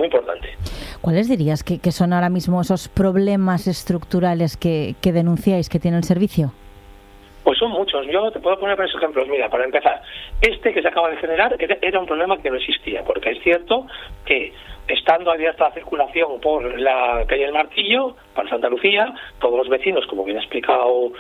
muy importante. ¿Cuáles dirías que son ahora mismo esos problemas estructurales que denunciáis que tiene el servicio? Pues son muchos. Yo te puedo poner varios ejemplos. Mira, para empezar, este que se acaba de generar era un problema que no existía, porque es cierto que estando abierta la circulación por la calle del Martillo, para Santa Lucía, todos los vecinos, como bien ha explicado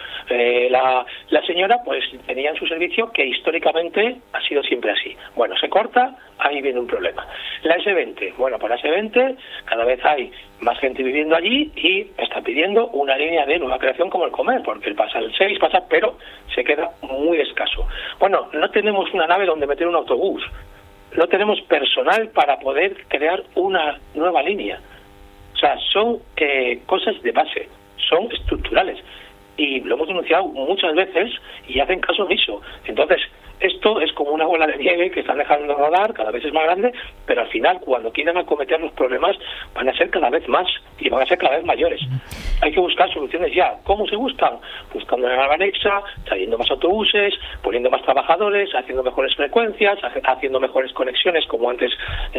la señora, pues tenían su servicio, que históricamente ha sido siempre así. Bueno, se corta, ahí viene un problema. La S20, bueno, para la S20 cada vez hay más gente viviendo allí y está pidiendo una línea de nueva creación como el Comer, porque el pasa el 6, pero se queda muy escaso. Bueno, no tenemos una nave donde meter un autobús. No tenemos personal para poder crear una nueva línea. O sea, son cosas de base, son estructurales. Y lo hemos denunciado muchas veces y hacen caso omiso. Entonces, esto es como una bola de nieve que están dejando rodar, cada vez es más grande, pero al final, cuando quieran acometer los problemas, van a ser cada vez más y van a ser cada vez mayores. Hay que buscar soluciones ya. ¿Cómo se buscan? Buscando una nueva anexa, trayendo más autobuses, poniendo más trabajadores, haciendo mejores frecuencias, haciendo mejores conexiones, como antes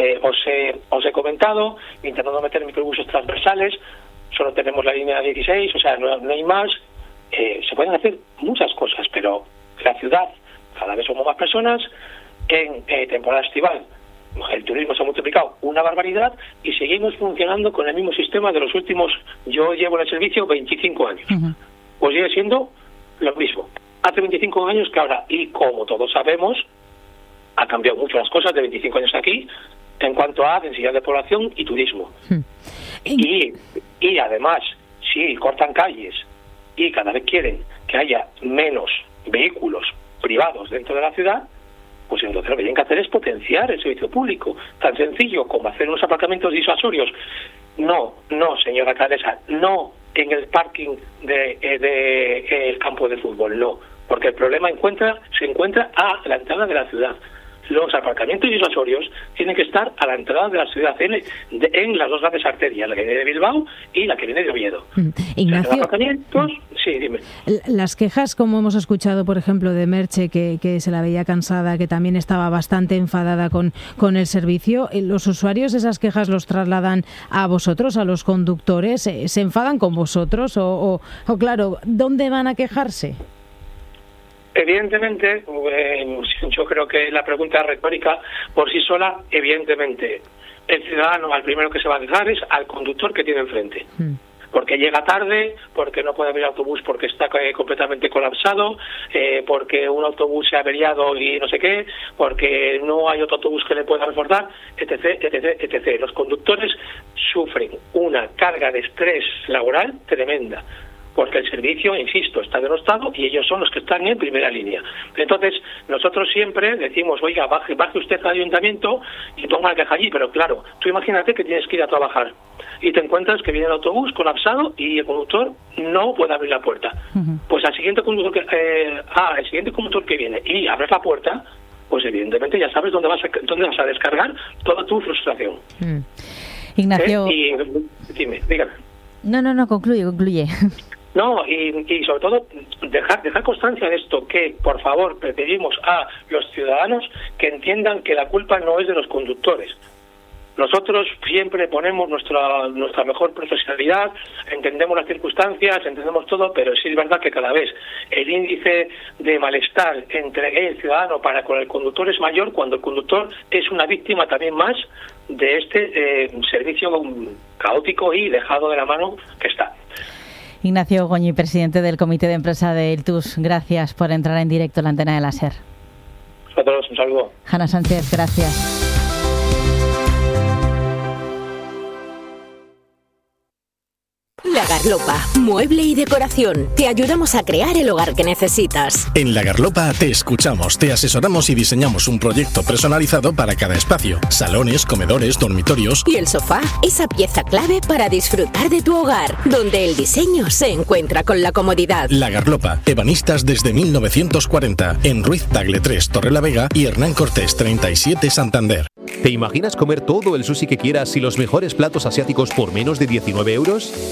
os he comentado, intentando meter microbuses transversales. Solo tenemos la línea 16, o sea, no hay más. Se pueden hacer muchas cosas, pero la ciudad, cada vez somos más personas. En temporada estival el turismo se ha multiplicado una barbaridad y seguimos funcionando con el mismo sistema de los últimos, yo llevo en el servicio 25 años. Uh-huh. Pues sigue siendo lo mismo. Hace 25 años que ahora, y como todos sabemos, ha cambiado mucho las cosas de 25 años aquí en cuanto a densidad de población y turismo. Uh-huh. Y además, si cortan calles y cada vez quieren que haya menos vehículos privados dentro de la ciudad, pues entonces lo que tienen que hacer es potenciar el servicio público. Tan sencillo como hacer unos aparcamientos disuasorios. No, señora alcaldesa, no en el parking el campo de fútbol, no. Porque el problema se encuentra a la entrada de la ciudad. Los aparcamientos disuasorios tienen que estar a la entrada de la ciudad, en las dos grandes arterias, la que viene de Bilbao y la que viene de Oviedo. Ignacio, sí, dime. Las quejas, como hemos escuchado, por ejemplo, de Merche, que se la veía cansada, que también estaba bastante enfadada con el servicio, ¿los usuarios esas quejas los trasladan a vosotros, a los conductores? ¿Se enfadan con vosotros? O claro, ¿dónde van a quejarse? Evidentemente, yo creo que la pregunta es retórica por sí sola. Evidentemente, el ciudadano al primero que se va a quejar es al conductor que tiene enfrente. Porque llega tarde, porque no puede abrir autobús porque está completamente colapsado, porque un autobús se ha averiado y no sé qué, porque no hay otro autobús que le pueda reforzar, etc. Los conductores sufren una carga de estrés laboral tremenda, porque el servicio, insisto, está denostado y ellos son los que están en primera línea. Entonces, nosotros siempre decimos, oiga, baje usted al ayuntamiento y ponga la queja allí, pero claro, tú imagínate que tienes que ir a trabajar y te encuentras que viene el autobús colapsado y el conductor no puede abrir la puerta. Uh-huh. Pues al siguiente conductor que viene y abres la puerta, pues evidentemente ya sabes dónde vas a descargar toda tu frustración. Ignacio... dígame. No, concluye. No, y sobre todo dejar constancia de esto, que por favor pedimos a los ciudadanos que entiendan que la culpa no es de los conductores. Nosotros siempre ponemos nuestra mejor profesionalidad, entendemos las circunstancias, entendemos todo, pero sí es verdad que cada vez el índice de malestar entre el ciudadano para con el conductor es mayor, cuando el conductor es una víctima también más de este servicio caótico y dejado de la mano que está. Ignacio Goñi, presidente del Comité de Empresa de Iltus, gracias por entrar en directo en la antena de la SER. A todos, un saludo. Hanna Sánchez, gracias. La Garlopa, mueble y decoración. Te ayudamos a crear el hogar que necesitas. En La Garlopa te escuchamos, te asesoramos y diseñamos un proyecto personalizado para cada espacio. Salones, comedores, dormitorios. Y el sofá, esa pieza clave para disfrutar de tu hogar, donde el diseño se encuentra con la comodidad. La Garlopa, ebanistas desde 1940. En Ruiz Tagle 3, Torrelavega y Hernán Cortés 37, Santander. ¿Te imaginas comer todo el sushi que quieras y los mejores platos asiáticos por menos de 19 euros? Sushi Shop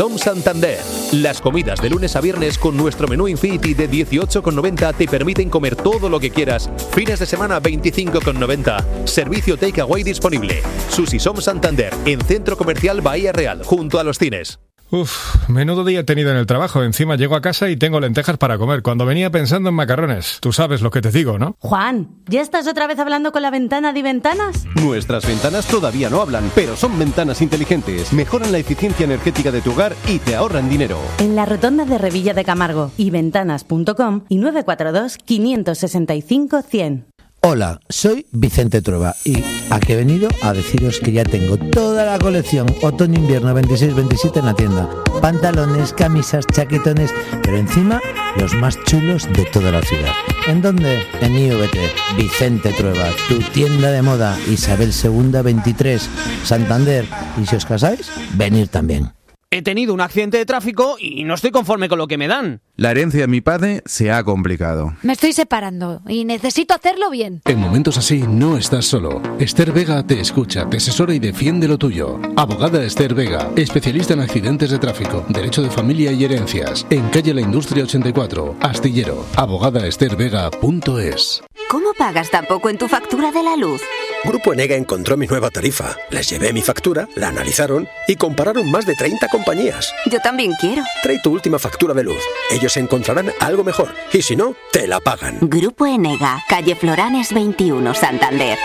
Som Santander. Las comidas de lunes a viernes con nuestro menú Infinity de 18,90 te permiten comer todo lo que quieras. Fines de semana 25,90. Servicio takeaway disponible. Sushi Som Santander, en Centro Comercial Bahía Real, junto a los cines. Menudo día he tenido en el trabajo. Encima llego a casa y tengo lentejas para comer, cuando venía pensando en macarrones. Tú sabes lo que te digo, ¿no? Juan, ¿ya estás otra vez hablando con la ventana de Ventanas? Nuestras ventanas todavía no hablan, pero son ventanas inteligentes. Mejoran la eficiencia energética de tu hogar y te ahorran dinero. En la rotonda de Revilla de Camargo y ventanas.com y 942 565 100. Hola, soy Vicente Trueba y aquí he venido a deciros que ya tengo toda la colección otoño-invierno 26-27 en la tienda. Pantalones, camisas, chaquetones, pero encima los más chulos de toda la ciudad. ¿En dónde? En IVT, Vicente Trueba, tu tienda de moda, Isabel II 23, Santander. Y si os casáis, venir también. He tenido un accidente de tráfico y no estoy conforme con lo que me dan. La herencia de mi padre se ha complicado. Me estoy separando y necesito hacerlo bien. En momentos así no estás solo. Esther Vega te escucha, te asesora y defiende lo tuyo. Abogada Esther Vega, especialista en accidentes de tráfico, derecho de familia y herencias. En calle La Industria 84, Astillero. abogadaestervega.es. ¿Cómo pagas tan poco en tu factura de la luz? Grupo Enega encontró mi nueva tarifa. Les llevé mi factura, la analizaron y compararon más de 30 compañías. Yo también quiero. Trae tu última factura de luz. Ellos encontrarán algo mejor y si no, te la pagan. Grupo Enega, calle Floranes 21, Santander.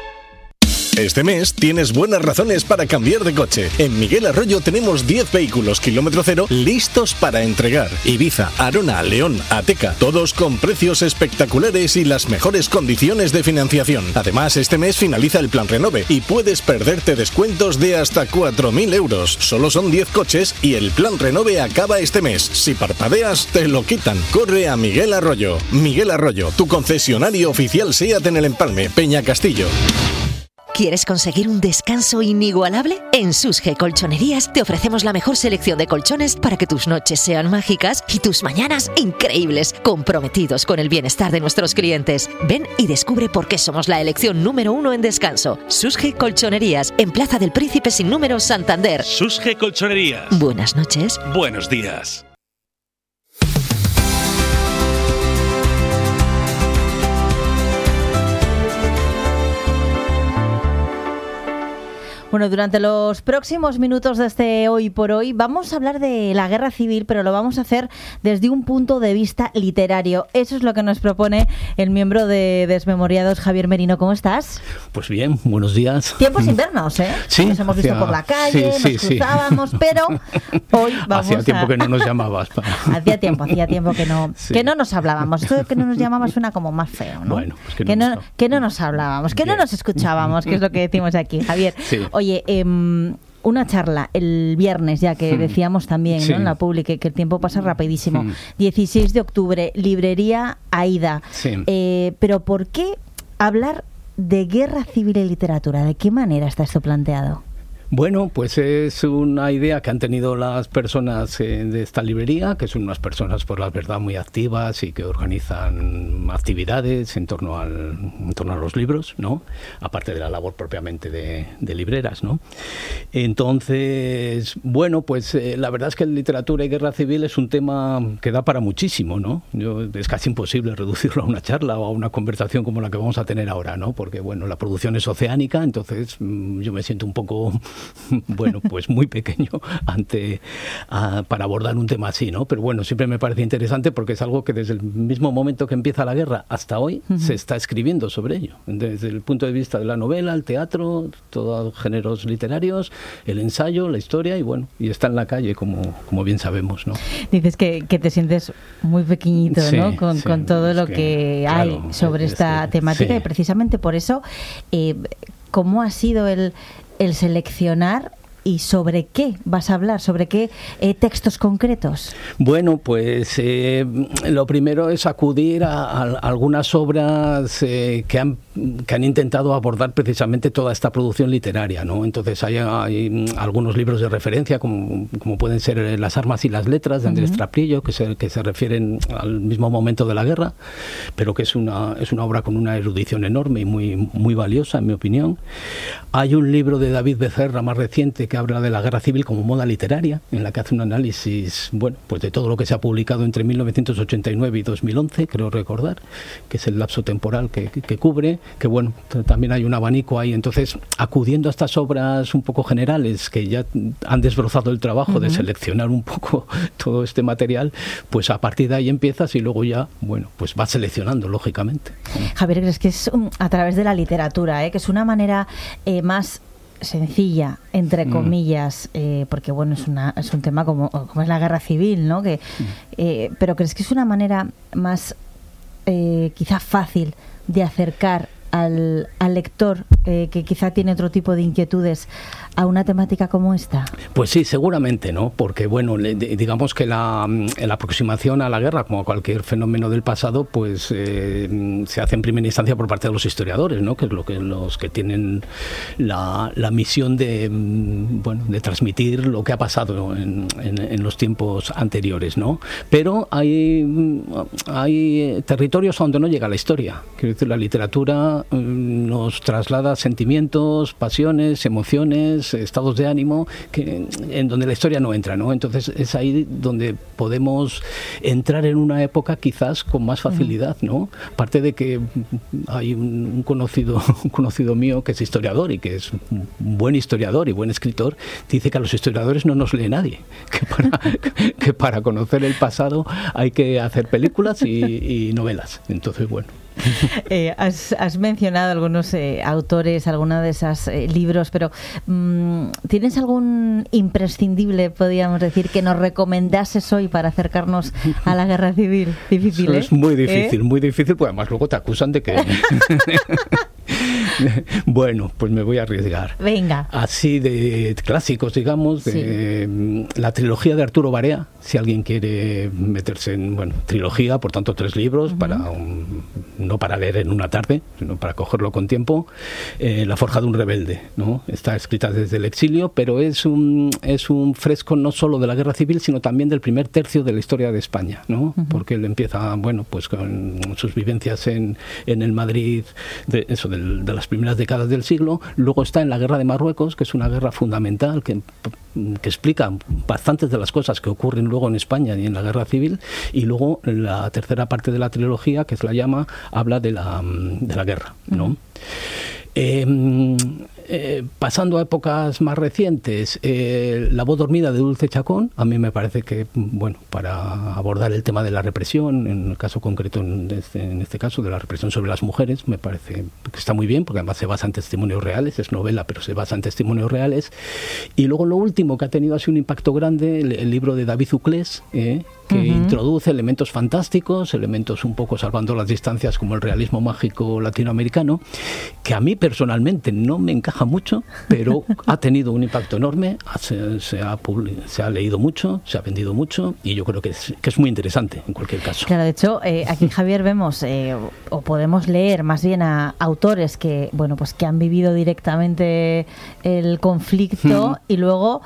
Este mes tienes buenas razones para cambiar de coche. En Miguel Arroyo tenemos 10 vehículos kilómetro cero listos para entregar. Ibiza, Arona, León, Ateca, todos con precios espectaculares y las mejores condiciones de financiación. Además, este mes finaliza el Plan Renove y puedes perderte descuentos de hasta 4.000 euros. Solo son 10 coches y el Plan Renove acaba este mes. Si parpadeas, te lo quitan. Corre a Miguel Arroyo. Miguel Arroyo, tu concesionario oficial SEAT en el Empalme, Peña Castillo. ¿Quieres conseguir un descanso inigualable? En Susge Colchonerías te ofrecemos la mejor selección de colchones para que tus noches sean mágicas y tus mañanas increíbles, comprometidos con el bienestar de nuestros clientes. Ven y descubre por qué somos la elección número 1 en descanso. Susge Colchonerías, en Plaza del Príncipe sin número, Santander. Susge Colchonerías. Buenas noches. Buenos días. Bueno, durante los próximos minutos de este Hoy por Hoy vamos a hablar de la guerra civil, pero lo vamos a hacer desde un punto de vista literario. Eso es lo que nos propone el miembro de Desmemoriados, Javier Merino. ¿Cómo estás? Pues bien, buenos días. Tiempos invernos, ¿eh? Sí. Nos hemos visto por la calle, nos cruzábamos, pero hoy vamos Hacía tiempo que no nos llamabas. Hacía tiempo que no nos hablábamos. Esto de que no nos llamabas suena como más feo, ¿no? Bueno, pues que no nos hablábamos, que no nos escuchábamos, que es lo que decimos aquí, Javier. Sí. Oye, una charla el viernes, ya que decíamos también, ¿no? En la Publi, que el tiempo pasa rapidísimo. 16 de octubre, librería Aida. Sí. Pero ¿por qué hablar de guerra civil y literatura? ¿De qué manera está esto planteado? Bueno, pues es una idea que han tenido las personas de esta librería, que son unas personas, por la verdad, muy activas y que organizan actividades en torno a los libros, ¿no? Aparte de la labor propiamente de libreras, ¿no? Entonces, bueno, pues la verdad es que literatura y guerra civil es un tema que da para muchísimo, ¿no? Es casi imposible reducirlo a una charla o a una conversación como la que vamos a tener ahora, ¿no? Porque, bueno, la producción es oceánica, entonces yo me siento un poco... bueno, pues muy pequeño para abordar un tema así, ¿no? Pero bueno, siempre me parece interesante porque es algo que desde el mismo momento que empieza la guerra hasta hoy se está escribiendo sobre ello. Desde el punto de vista de la novela, el teatro, todos géneros literarios, el ensayo, la historia y bueno, y está en la calle como bien sabemos, ¿no? Dices que te sientes muy pequeñito, sí, ¿no? Con todo lo que hay sobre esta temática y precisamente por eso, ¿cómo ha sido el seleccionar y sobre qué vas a hablar? ¿Sobre qué textos concretos? Bueno, pues lo primero es acudir a algunas obras que han intentado abordar precisamente toda esta producción literaria, ¿no? Entonces hay algunos libros de referencia como pueden ser Las armas y las letras de Andrés Trapillo, que se refieren al mismo momento de la guerra, pero que es una obra con una erudición enorme y muy, muy valiosa, en mi opinión. Hay un libro de David Becerra más reciente que habla de la guerra civil como moda literaria, en la que hace un análisis, bueno, pues de todo lo que se ha publicado entre 1989 y 2011, creo recordar, que es el lapso temporal que cubre, que bueno, también hay un abanico ahí. Entonces, acudiendo a estas obras un poco generales que ya han desbrozado el trabajo de seleccionar un poco todo este material, pues a partir de ahí empiezas y luego ya, bueno, pues vas seleccionando, lógicamente. Javier, ¿crees que es a través de la literatura, que es una manera más sencilla, entre comillas, porque bueno, es un tema como es la guerra civil, ¿no? Pero ¿crees que es una manera más quizá fácil de acercar al lector que quizá tiene otro tipo de inquietudes a una temática como esta? Pues sí, seguramente, ¿no? Porque bueno, digamos que la aproximación a la guerra, como a cualquier fenómeno del pasado, pues se hace en primera instancia por parte de los historiadores, ¿no? Que es los que tienen la misión de transmitir lo que ha pasado en los tiempos anteriores, ¿no? Pero hay territorios a donde no llega la historia. Quiero decir, la literatura nos traslada sentimientos, pasiones, emociones, estados de ánimo en donde la historia no entra, ¿no? Entonces es ahí donde podemos entrar en una época quizás con más facilidad, ¿no? Aparte de que hay un conocido mío que es historiador y que es un buen historiador y buen escritor, dice que a los historiadores no nos lee nadie, que para conocer el pasado hay que hacer películas y novelas. Entonces, bueno. Has mencionado algunos autores, algunos de esos libros, pero ¿tienes algún imprescindible, podríamos decir, que nos recomendases hoy para acercarnos a la guerra civil? Difícil, Eso es muy difícil, porque además luego te acusan de que... Bueno, pues me voy a arriesgar. Venga. Así de clásicos, digamos, de la trilogía de Arturo Barea, si alguien quiere meterse en, trilogía, por tanto 3 libros, no para leer en una tarde, sino para cogerlo con tiempo. La forja de un rebelde, ¿no? Está escrita desde el exilio, pero es un fresco no solo de la guerra civil, sino también del primer tercio de la historia de España, ¿no? Porque él empieza, pues con sus vivencias en el Madrid de las primeras décadas del siglo. Luego está en la guerra de Marruecos, que es una guerra fundamental que explica bastantes de las cosas que ocurren luego en España y en la guerra civil. Y luego la tercera parte de la trilogía, que es La llama, habla de la guerra, ¿no? Pasando a épocas más recientes, La voz dormida de Dulce Chacón, a mí me parece que, para abordar el tema de la represión, en el caso concreto, en este caso, de la represión sobre las mujeres, me parece que está muy bien, porque además se basa en testimonios reales, es novela, pero se basa en testimonios reales. Y luego lo último que ha tenido así un impacto grande, el libro de David Uclés, que introduce elementos fantásticos, elementos un poco salvando las distancias, como el realismo mágico latinoamericano, que a mí personalmente no me encaja mucho, pero ha tenido un impacto enorme, se ha leído mucho, se ha vendido mucho, y yo creo que es muy interesante en cualquier caso. Claro, de hecho, aquí, Javier, vemos o podemos leer más bien a autores que han vivido directamente el conflicto, y luego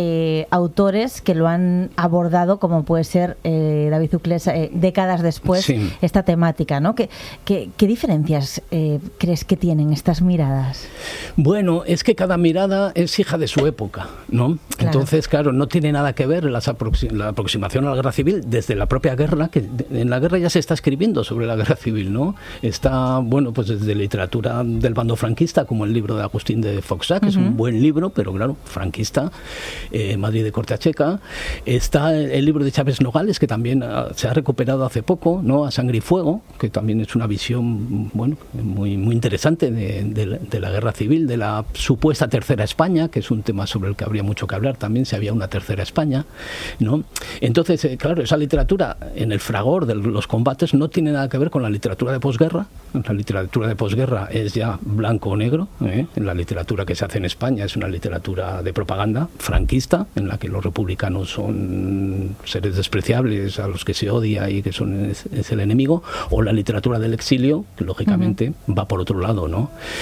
autores que lo han abordado, como puede ser David Uclés, décadas después, esta temática, ¿no? ¿Qué diferencias crees que tienen estas miradas? Bueno, es que cada mirada es hija de su época, ¿no? Claro. Entonces, claro, no tiene nada que ver la aproximación a la guerra civil desde la propia guerra, que en la guerra ya se está escribiendo sobre la guerra civil, ¿no? Está, pues desde literatura del bando franquista, como el libro de Agustín de Foxá, que es un buen libro, pero claro, franquista, Madrid de corte a checa. Está el libro de Chávez Nogales, que también se ha recuperado hace poco, ¿no? A sangre y fuego, que también es una visión, muy, muy interesante de la guerra civil, de la supuesta tercera España, que es un tema sobre el que habría mucho que hablar también, si había una tercera España, ¿no? Entonces, claro, esa literatura en el fragor de los combates no tiene nada que ver con la literatura de posguerra. La literatura de posguerra es ya blanco o negro, La literatura que se hace en España es una literatura de propaganda franquista, en la que los republicanos son seres despreciables a los que se odia y que es el enemigo, o la literatura del exilio, que lógicamente va por otro lado, ¿no?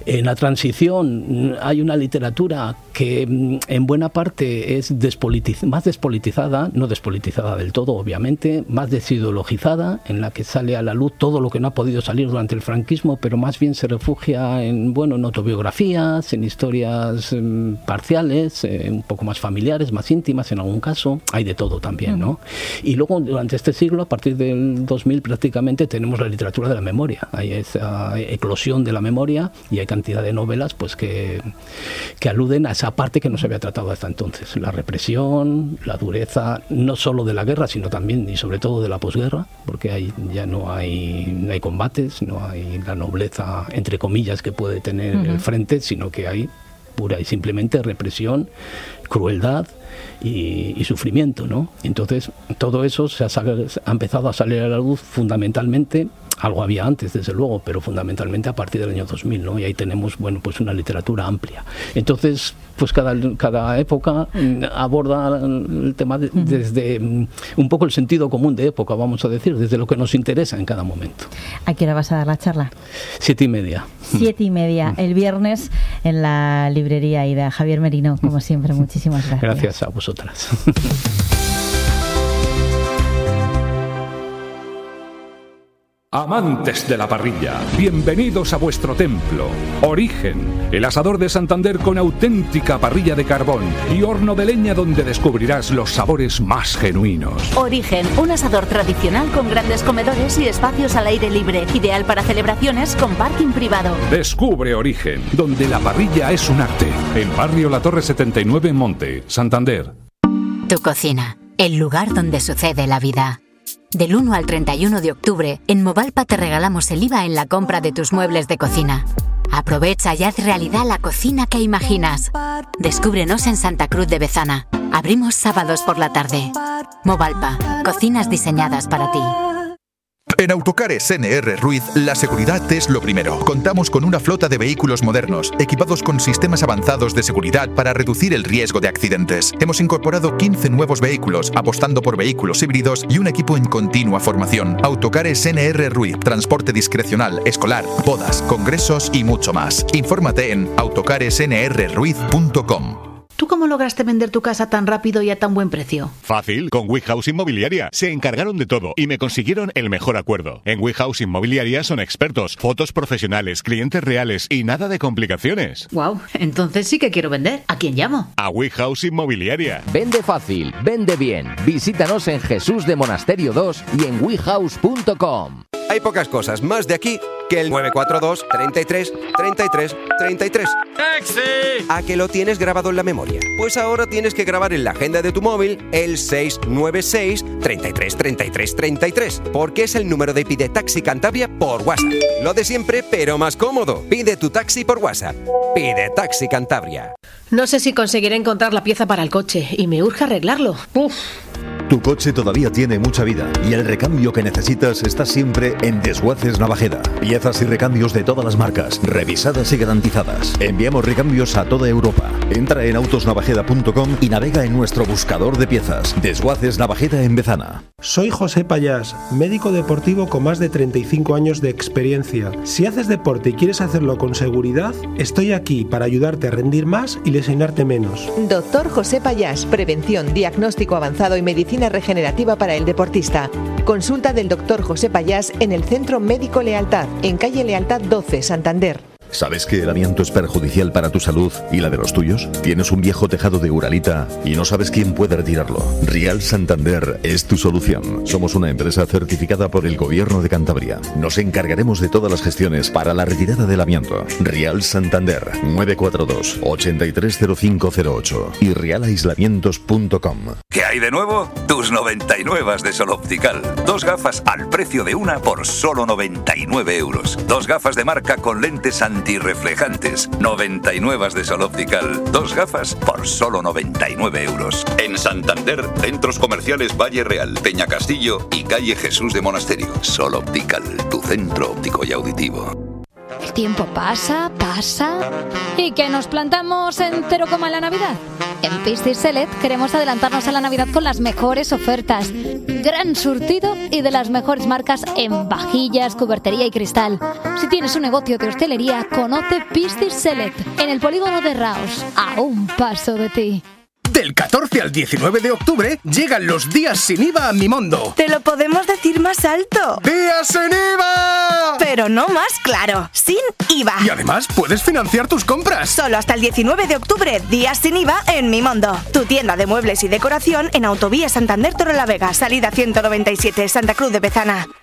En la transición hay una literatura que en buena parte es más despolitizada, no despolitizada del todo, obviamente, más desideologizada, en la que sale a la luz todo lo que no ha podido salir durante el franquismo, pero más bien se refugia en autobiografías, en historias parciales, un poco más familiares, más íntimas en algún caso. Hay de todo también, ¿no? Y luego, durante este siglo, a partir del 2000 prácticamente, tenemos la literatura de la memoria. Hay esa eclosión de la memoria y hay cantidad de novelas pues que aluden a esa parte que no se había tratado hasta entonces. La represión, la dureza, no solo de la guerra, sino también y sobre todo de la posguerra, porque ahí ya no hay combates, no hay la nobleza, entre comillas, que puede tener el frente, sino que hay pura y simplemente represión, crueldad y sufrimiento, ¿no? Entonces, todo eso ha empezado a salir a la luz fundamentalmente. Algo había antes, desde luego, pero fundamentalmente a partir del año 2000, ¿no? Y ahí tenemos, pues una literatura amplia. Entonces, pues cada época aborda el tema desde un poco el sentido común de época, vamos a decir, desde lo que nos interesa en cada momento. ¿A qué hora vas a dar la charla? 7:30. 7:30, el viernes en la librería Aida. Javier Merino, como siempre, muchísimas gracias. Gracias a vosotras. Amantes de la parrilla, bienvenidos a vuestro templo. Origen, el asador de Santander con auténtica parrilla de carbón y horno de leña donde descubrirás los sabores más genuinos. Origen, un asador tradicional con grandes comedores y espacios al aire libre, ideal para celebraciones con parking privado. Descubre Origen, donde la parrilla es un arte. En Barrio La Torre 79 en Monte, Santander. Tu cocina, el lugar donde sucede la vida. Del 1 al 31 de octubre, en Movalpa te regalamos el IVA en la compra de tus muebles de cocina. Aprovecha y haz realidad la cocina que imaginas. Descúbrenos en Santa Cruz de Bezana. Abrimos sábados por la tarde. Movalpa, cocinas diseñadas para ti. En Autocares NR Ruiz, la seguridad es lo primero. Contamos con una flota de vehículos modernos, equipados con sistemas avanzados de seguridad para reducir el riesgo de accidentes. Hemos incorporado 15 nuevos vehículos, apostando por vehículos híbridos y un equipo en continua formación. Autocares NR Ruiz, transporte discrecional, escolar, bodas, congresos y mucho más. Infórmate en autocaresnrruiz.com. ¿Tú cómo lograste vender tu casa tan rápido y a tan buen precio? Fácil, con WeHouse Inmobiliaria. Se encargaron de todo y me consiguieron el mejor acuerdo. En WeHouse Inmobiliaria son expertos, fotos profesionales, clientes reales y nada de complicaciones. Wow, entonces sí que quiero vender. ¿A quién llamo? A WeHouse Inmobiliaria. Vende fácil, vende bien. Visítanos en Jesús de Monasterio 2 y en wehouse.com. Hay pocas cosas más de aquí que el 942 33 33 33. ¡Taxi! ¿A que lo tienes grabado en la memoria? Pues ahora tienes que grabar en la agenda de tu móvil el 696 33 33 33, porque es el número de Pide Taxi Cantabria por WhatsApp. Lo de siempre, pero más cómodo. Pide tu taxi por WhatsApp. Pide Taxi Cantabria. No sé si conseguiré encontrar la pieza para el coche y me urge arreglarlo. Uf. Tu coche todavía tiene mucha vida y el recambio que necesitas está siempre en Desguaces Navajeda. Piezas y recambios de todas las marcas, revisadas y garantizadas. Enviamos recambios a toda Europa. Entra en autosnavajeda.com y navega en nuestro buscador de piezas. Desguaces Navajeda en Bezana. Soy José Payás, médico deportivo con más de 35 años de experiencia. Si haces deporte y quieres hacerlo con seguridad, estoy aquí para ayudarte a rendir más y lesionarte menos. Doctor José Payás, prevención, diagnóstico avanzado y medicina regenerativa para el deportista. Consulta del Dr. José Payás en el Centro Médico Lealtad, en calle Lealtad 12, Santander. ¿Sabes que el amianto es perjudicial para tu salud y la de los tuyos? ¿Tienes un viejo tejado de Uralita y no sabes quién puede retirarlo? Rial Santander es tu solución. Somos una empresa certificada por el Gobierno de Cantabria. Nos encargaremos de todas las gestiones para la retirada del amianto. Rial Santander, 942 830508 y realaislamientos.com. ¿Qué hay de nuevo? Tus 99 de Sol Optical. 2 gafas al precio de una por solo 99 euros. 2 gafas de marca con lentes antirreflejantes. 99 de Sol Optical. 2 gafas por solo 99 euros. En Santander, centros comerciales Valle Real, Peña Castillo y calle Jesús de Monasterio. Sol Optical, tu centro óptico y auditivo. el tiempo pasa y que nos plantamos entero como en la Navidad. En Piscis Select queremos adelantarnos a la Navidad con las mejores ofertas, gran surtido y de las mejores marcas en vajillas, cubertería y cristal. Si tienes un negocio de hostelería, conoce Piscis Select en el polígono de Raos, a un paso de ti. Del 14 al 19 de octubre llegan los días sin IVA a Mimondo. Te lo podemos decir más alto. ¡Días sin IVA! Pero no más claro, sin IVA. Y además puedes financiar tus compras. Solo hasta el 19 de octubre, días sin IVA en Mimondo. Tu tienda de muebles y decoración en Autovía Santander Torrelavega, salida 197, Santa Cruz de Bezana.